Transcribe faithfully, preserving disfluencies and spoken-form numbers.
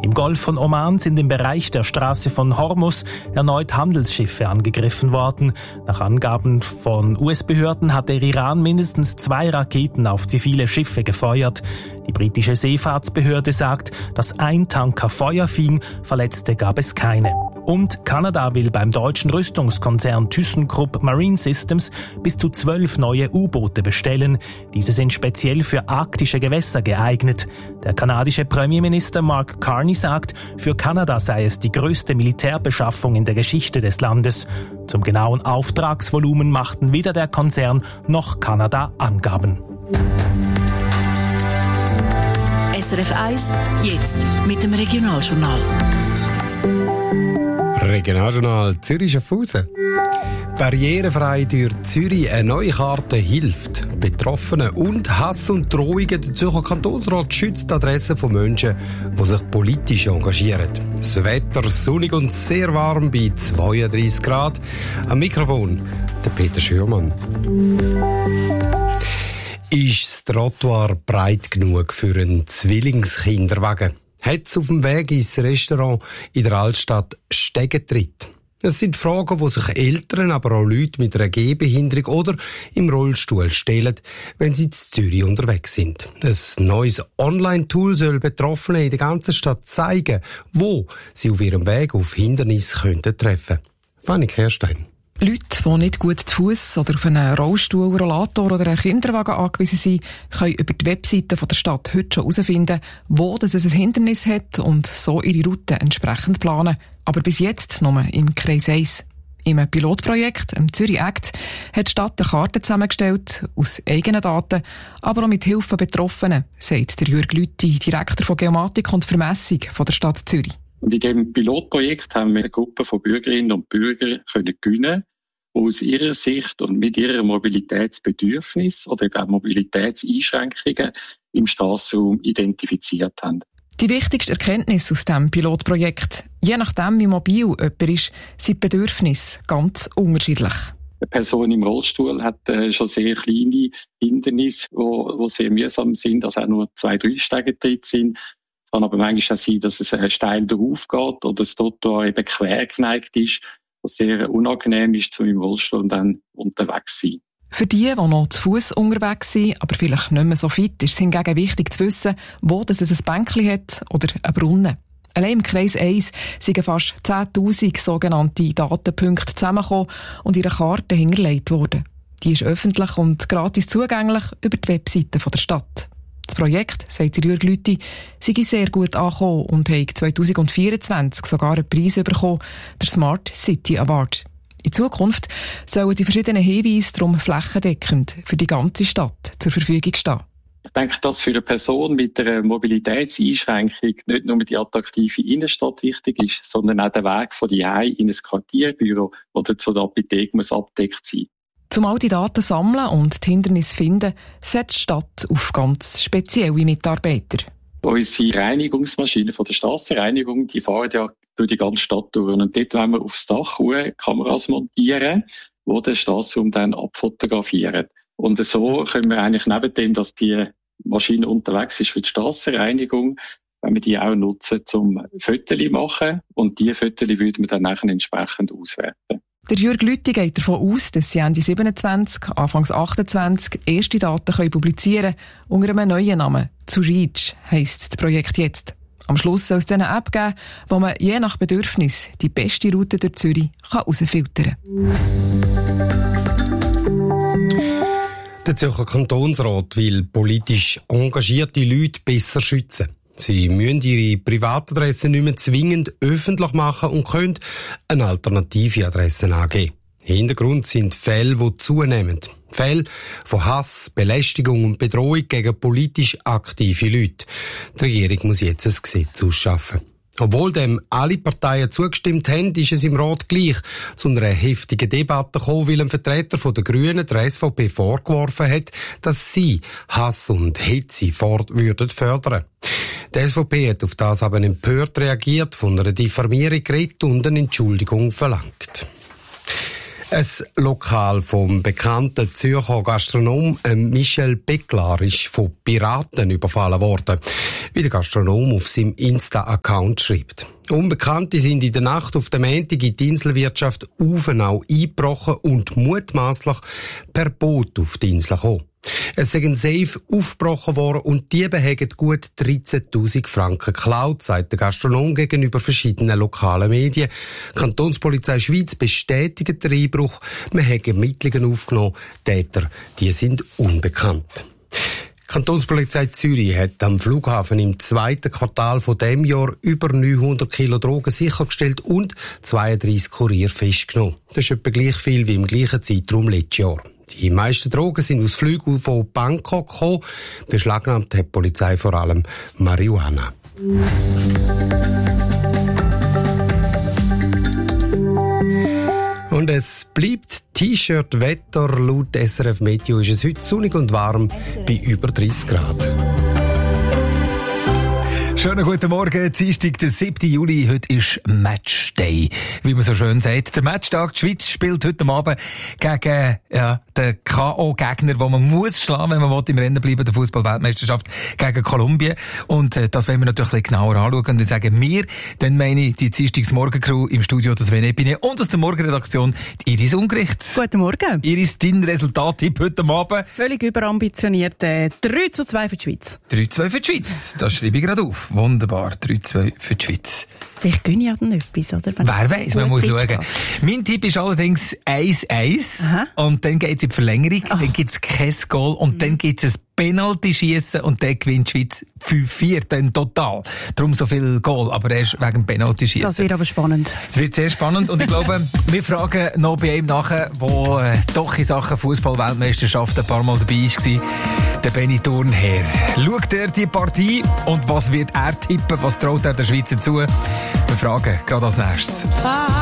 Im Golf von Oman sind im Bereich der Straße von Hormuz erneut Handelsschiffe angegriffen worden. Nach Angaben von U S-Behörden hat der Iran mindestens zwei Raketen auf zivile Schiffe gefeuert. Die britische Seefahrtsbehörde sagt, dass ein Tanker Feuer fing, Verletzte gab es keine. Und Kanada will beim deutschen Rüstungskonzern ThyssenKrupp Marine Systems bis zu zwölf neue U-Boote bestellen. Diese sind speziell für arktische Gewässer geeignet. Der kanadische Premierminister Mark Carney sagt, für Kanada sei es die größte Militärbeschaffung in der Geschichte des Landes. Zum genauen Auftragsvolumen machten weder der Konzern noch Kanada Angaben. S R F eins, jetzt mit dem Regionaljournal. Regionaljournal Zürich-Schaffhausen. Barrierefrei durch Zürich, eine neue Karte hilft. Betroffene und Hass und Drohungen. Der Zürcher Kantonsrat schützt die Adressen von Menschen, die sich politisch engagieren. Das Wetter sonnig und sehr warm bei zweiunddreissig Grad. Am Mikrofon der Peter Schürmann. Ist das Trottoir breit genug für einen Zwillingskinderwagen? Hat es auf dem Weg ins Restaurant in der Altstadt Stegentritt? Es sind Fragen, die sich Eltern, aber auch Leute mit einer Gehbehinderung oder im Rollstuhl stellen, wenn sie in Zürich unterwegs sind. Ein neues Online-Tool soll Betroffenen in der ganzen Stadt zeigen, wo sie auf ihrem Weg auf Hindernisse könnten treffen. Fanny Kerstein. Leute, die nicht gut zu Fuss oder auf einen Rollstuhl, Rollator oder einen Kinderwagen angewiesen sind, können über die Webseite der Stadt heute schon herausfinden, wo es ein Hindernis hat und so ihre Route entsprechend planen. Aber bis jetzt nur im Kreis eins. Im Pilotprojekt, im Zürich Act, hat die Stadt eine Karte zusammengestellt, aus eigenen Daten, aber auch mit Hilfe Betroffenen, sagt der Jürg Lüthi, Direktor von Geomatik und Vermessung von der Stadt Zürich. Und in diesem Pilotprojekt haben wir eine Gruppe von Bürgerinnen und Bürgern können gewinnen, die aus ihrer Sicht und mit ihrer Mobilitätsbedürfnis oder eben auch Mobilitätseinschränkungen im Strassenraum identifiziert haben. Die wichtigste Erkenntnis aus diesem Pilotprojekt: Je nachdem, wie mobil jemand ist, sind die Bedürfnisse ganz unterschiedlich. Eine Person im Rollstuhl hat äh, schon sehr kleine Hindernisse, die sehr mühsam sind, also auch nur zwei, drei Stegentritte sind. Es kann aber manchmal auch sein, dass es äh, steil darauf geht oder das Trottoir eben quer geneigt ist, was sehr unangenehm ist, um im Rollstuhl dann unterwegs zu sein. Für die, die noch zu Fuss unterwegs sind, aber vielleicht nicht mehr so fit, ist es hingegen wichtig zu wissen, wo es ein Bänkchen hat oder einen Brunnen. Allein im Kreis eins sind fast zehntausend sogenannte Datenpunkte zusammengekommen und ihre Karte hinterlegt worden. Die ist öffentlich und gratis zugänglich über die Webseite der Stadt. Das Projekt, sagt Jürg Lüthi, sei sehr gut angekommen und hat zwanzig vierundzwanzig sogar einen Preis bekommen, der Smart City Award. In Zukunft sollen die verschiedenen Hinweise darum flächendeckend für die ganze Stadt zur Verfügung stehen. Ich denke, dass für eine Person mit einer Mobilitätseinschränkung nicht nur die attraktive Innenstadt wichtig ist, sondern auch der Weg von die Hause in ein Quartierbüro oder zur Apotheke muss abgedeckt sein. Um all die Daten sammeln und die Hindernisse finden, setzt die Stadt auf ganz spezielle Mitarbeiter. Unsere Reinigungsmaschinen von der Strassenreinigung, die fahren ja durch die ganze Stadt durch. Und dort wollen wir aufs Dach Kameras montieren, die den Strassenraum dann abfotografieren. Und so können wir eigentlich neben dem, dass die Maschine unterwegs ist für die Strassenreinigung, wenn wir die auch nutzen zum Fotos machen. Und diese Fotos würden wir dann nachher entsprechend auswerten. Der Jürg Lüthi geht davon aus, dass sie Ende siebenundzwanzig, Anfangs achtundzwanzig erste Daten können publizieren können unter einem neuen Namen. «To Reach» heisst das Projekt jetzt. Am Schluss soll es dann eine App geben, wo man je nach Bedürfnis die beste Route durch Zürich herausfiltern kann. Der Zürcher Kantonsrat will politisch engagierte Leute besser schützen. Sie müssen ihre Privatadresse nicht mehr zwingend öffentlich machen und können eine alternative Adresse angeben. Hintergrund sind Fälle, die zunehmen. Fälle von Hass, Belästigung und Bedrohung gegen politisch aktive Leute. Die Regierung muss jetzt ein Gesetz ausschaffen. Obwohl dem alle Parteien zugestimmt haben, ist es im Rat gleich zu einer heftigen Debatte gekommen, weil ein Vertreter von der Grünen der S V P vorgeworfen hat, dass sie Hass und Hetze fort würden fördern. Die S V P hat auf das aber empört reagiert, von einer Diffamierung geredet und eine Entschuldigung verlangt. Ein Lokal vom bekannten Zürcher Gastronom Michel Becklar ist von Piraten überfallen worden, wie der Gastronom auf seinem Insta-Account schreibt. Unbekannte sind in der Nacht auf den Montag in die Inselwirtschaft Uvenau eingebrochen und mutmaßlich per Boot auf die Insel gekommen. Es sei ein Safe aufgebrochen worden und die Diebe haben gut dreizehntausend Franken geklaut, sagt der Gastronom gegenüber verschiedenen lokalen Medien. Die Kantonspolizei Schweiz bestätigt den Einbruch. Wir haben Ermittlungen aufgenommen. Täter, die sind unbekannt. Die Kantonspolizei Zürich hat am Flughafen im zweiten Quartal von dem Jahr über neunhundert Kilo Drogen sichergestellt und zweiunddreissig Kurier festgenommen. Das ist etwa gleich viel wie im gleichen Zeitraum letztes Jahr. Die meisten Drogen sind aus Flügen von Bangkok gekommen. Beschlagnahmt hat die Polizei vor allem Marihuana. Und es bleibt T-Shirt-Wetter. Laut S R F Meteo ist es heute sonnig und warm bei über dreißig Grad. Schönen guten Morgen, Dienstag, der siebten Juli. Heute ist Matchday, wie man so schön sagt. Der Matchtag, die Schweiz spielt heute Abend gegen ja, den K O-Gegner, den man muss schlagen, wenn man will, im Rennen bleiben, der Fußball-Weltmeisterschaft gegen Kolumbien. Und äh, das wollen wir natürlich ein bisschen genauer anschauen. Und ich sage mir, dann meine ich die Dienstags-Morgen-Crew im Studio, das Vene Epine und aus der Morgenredaktion die Iris Ungericht. Guten Morgen. Iris, dein Resultat-Tipp heute Abend? Völlig überambitioniert. Äh, drei zu zwei für die Schweiz. drei zu zwei für die Schweiz. Das schreibe ich gerade auf. Wunderbar. drei zu zwei für die Schweiz. Vielleicht gönne ich ja dann etwas, oder? Wenn Wer weiss, man muss schauen. Geht. Mein Tipp ist allerdings eins eins. Und dann geht's in die Verlängerung, oh. Dann gibt's kein Goal und mhm. dann gibt's ein Penalty-Schiessen und dann gewinnt die Schweiz fünf vier, dann total. Darum so viel Goal, aber erst wegen Penalty-Schiessen. Das wird aber spannend. Es wird sehr spannend und ich glaube, wir fragen noch bei ihm nachher, der äh, doch in Sachen Fußball-Weltmeisterschaft ein paar Mal dabei war, der Benny Thurnherr. Schaut er die Partie und was wird er tippen, was traut er der Schweizer zu? Wir fragen gerade als nächstes.